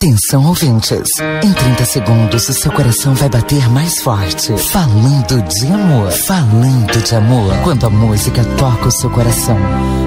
Atenção, ouvintes. Em 30 segundos, o seu coração vai bater mais forte. Falando de amor. Falando de amor. Quando a música toca o seu coração.